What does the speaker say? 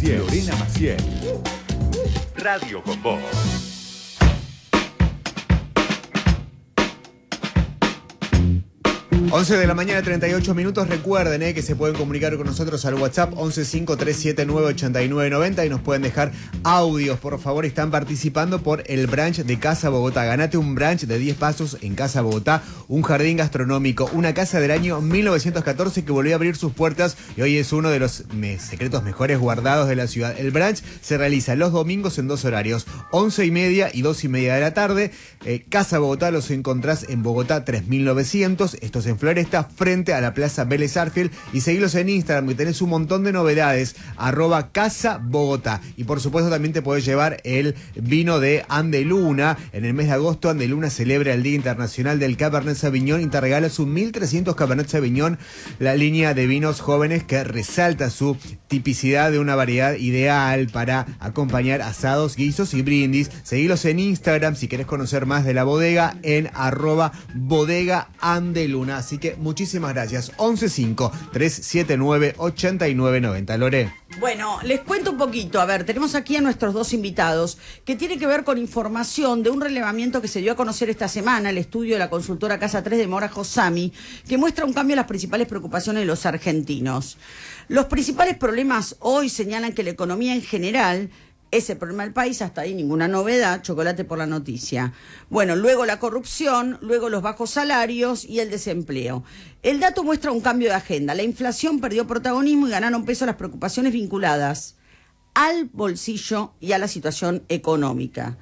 Maciel. Radio con Voz. 11 de la mañana, 38 minutos. Recuerden que se pueden comunicar con nosotros al WhatsApp 1153798990 y nos pueden dejar audios, por favor. Están participando por el brunch de Casa Bogotá. Ganate un brunch de 10 pasos en Casa Bogotá, un jardín gastronómico, una casa del año 1914 que volvió a abrir sus puertas y hoy es uno de los secretos mejores guardados de la ciudad. El brunch se realiza los domingos en dos horarios, 11:30 y 2:30 de la tarde. Casa Bogotá los encontrás en Bogotá 3900. Esto es en Floresta, frente a la Plaza Vélez Arfield, y seguilos en Instagram, que tenés un montón de novedades, @Casa Bogotá. Y por supuesto también te podés llevar el vino de Andeluna. En el mes de agosto, Andeluna celebra el Día Internacional del Cabernet Sauvignon y te regala sus 1300 Cabernet Sauvignon, la línea de vinos jóvenes que resalta su tipicidad de una variedad ideal para acompañar asados, guisos y brindis. Seguilos en Instagram si querés conocer más de la bodega en @Bodega Andeluna. Así que muchísimas gracias. 115-379-8990. Lore. Bueno, les cuento un poquito. A ver, tenemos aquí a nuestros dos invitados, que tiene que ver con información de un relevamiento que se dio a conocer esta semana, el estudio de la consultora Casa 3 de Mora Josami, que muestra un cambio en las principales preocupaciones de los argentinos. Los principales problemas hoy señalan que la economía en general es el problema del país, hasta ahí ninguna novedad, chocolate por la noticia. Bueno, luego la corrupción, luego los bajos salarios y el desempleo. El dato muestra un cambio de agenda. La inflación perdió protagonismo y ganaron peso las preocupaciones vinculadas al bolsillo y a la situación económica.